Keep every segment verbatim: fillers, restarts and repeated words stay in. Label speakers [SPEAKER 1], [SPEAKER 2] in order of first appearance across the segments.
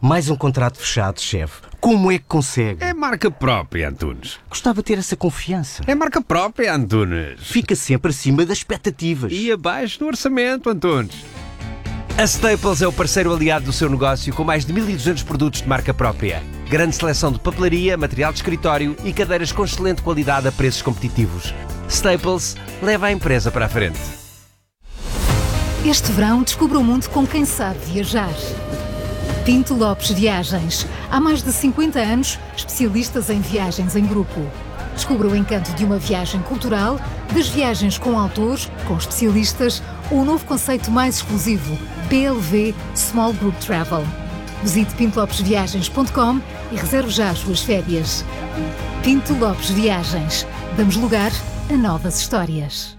[SPEAKER 1] Mais um contrato fechado, chefe. Como é que consegue?
[SPEAKER 2] É marca própria, Antunes.
[SPEAKER 1] Gostava de ter essa confiança.
[SPEAKER 2] É marca própria, Antunes.
[SPEAKER 1] Fica sempre acima das expectativas.
[SPEAKER 2] E abaixo do orçamento, Antunes.
[SPEAKER 3] A Staples é o parceiro aliado do seu negócio com mais de mil e duzentos produtos de marca própria. Grande seleção de papelaria, material de escritório e cadeiras com excelente qualidade a preços competitivos. Staples leva a empresa para a frente.
[SPEAKER 4] Este verão descubra o mundo com quem sabe viajar. Pinto Lopes Viagens. Há mais de cinquenta anos, especialistas em viagens em grupo. Descubra o encanto de uma viagem cultural, das viagens com autores, com especialistas, ou o novo conceito mais exclusivo, P L V Small Group Travel. Visite pinto lopes viagens ponto com e reserve já as suas férias. Pinto Lopes Viagens. Damos lugar a novas histórias.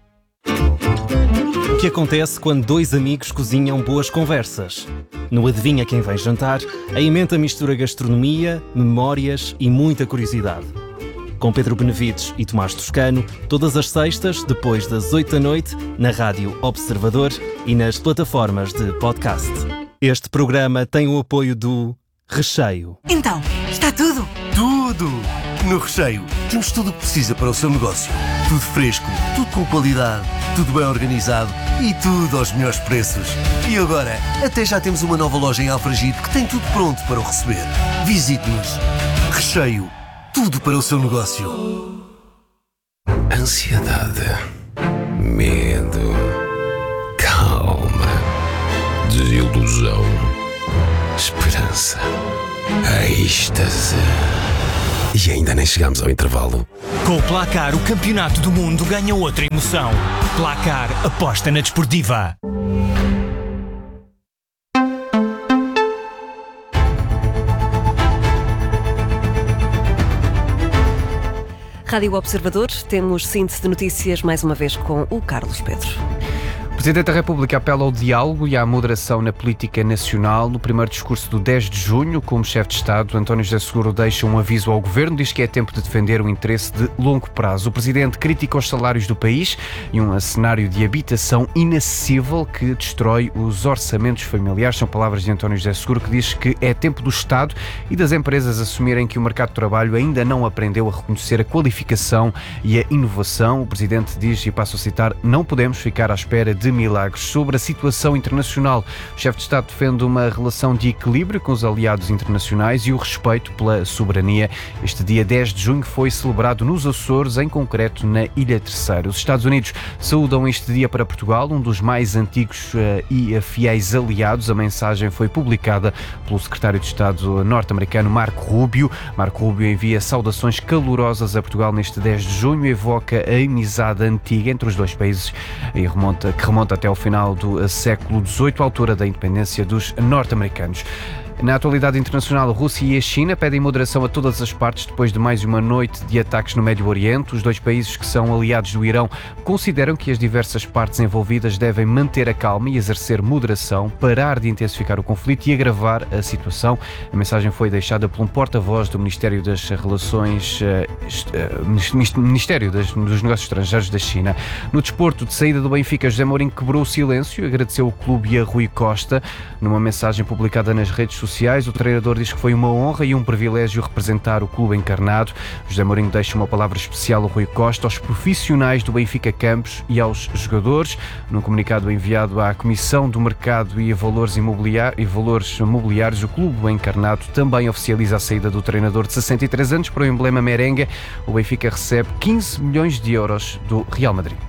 [SPEAKER 5] O que acontece quando dois amigos cozinham boas conversas? No Adivinha Quem Vem Jantar, a emenda mistura gastronomia, memórias e muita curiosidade. Com Pedro Benevides e Tomás Toscano, todas as sextas, depois das oito da noite, na Rádio Observador e nas plataformas de podcast. Este programa tem o apoio do Recheio.
[SPEAKER 6] Então, está tudo?
[SPEAKER 7] Tudo! No Recheio, temos tudo o que precisa para o seu negócio. Tudo fresco, tudo com qualidade, tudo bem organizado e tudo aos melhores preços. E agora, até já temos uma nova loja em Alfragide que tem tudo pronto para o receber. Visite-nos. Recheio. Tudo para o seu negócio.
[SPEAKER 8] Ansiedade, medo, calma, desilusão, esperança, êxtase. E ainda nem chegamos ao intervalo.
[SPEAKER 9] Com o Placar, o campeonato do mundo ganha outra emoção. Placar, aposta na desportiva.
[SPEAKER 10] Rádio Observador, temos síntese de notícias mais uma vez com o Carlos Pedro.
[SPEAKER 11] O Presidente da República apela ao diálogo e à moderação na política nacional. No primeiro discurso do dez de junho, como chefe de Estado, António José Seguro deixa um aviso ao Governo, diz que é tempo de defender o interesse de longo prazo. O Presidente critica os salários do país e um cenário de habitação inacessível que destrói os orçamentos familiares. São palavras de António José Seguro, que diz que é tempo do Estado e das empresas assumirem que o mercado de trabalho ainda não aprendeu a reconhecer a qualificação e a inovação. O Presidente diz, e passo a citar, não podemos ficar à espera de milagres. Sobre a situação internacional, o chefe de Estado defende uma relação de equilíbrio com os aliados internacionais e o respeito pela soberania. Este dia dez de junho foi celebrado nos Açores, em concreto na Ilha Terceira. Os Estados Unidos saúdam este dia para Portugal, um dos mais antigos uh, e fiéis aliados. A mensagem foi publicada pelo secretário de Estado norte-americano Marco Rubio. Marco Rubio envia saudações calorosas a Portugal neste dez de junho e evoca a amizade antiga entre os dois países e remonta, que remonta até ao final do século dezoito, altura da independência dos norte-americanos. Na atualidade internacional, a Rússia e a China pedem moderação a todas as partes depois de mais uma noite de ataques no Médio Oriente. Os dois países que são aliados do Irão consideram que as diversas partes envolvidas devem manter a calma e exercer moderação, parar de intensificar o conflito e agravar a situação. A mensagem foi deixada por um porta-voz do Ministério das Relações, uh, Ministério das, dos Negócios Estrangeiros da China. No desporto de saída do Benfica, José Mourinho quebrou o silêncio e agradeceu o clube e a Rui Costa. Numa mensagem publicada nas redes sociais, o treinador diz que foi uma honra e um privilégio representar o clube encarnado. José Mourinho deixa uma palavra especial ao Rui Costa, aos profissionais do Benfica Campos e aos jogadores. Num comunicado enviado à Comissão do Mercado e Valores, Imobiliários, e Valores Mobiliários, o clube encarnado também oficializa a saída do treinador de sessenta e três anos para o emblema merengue. O Benfica recebe quinze milhões de euros do Real Madrid.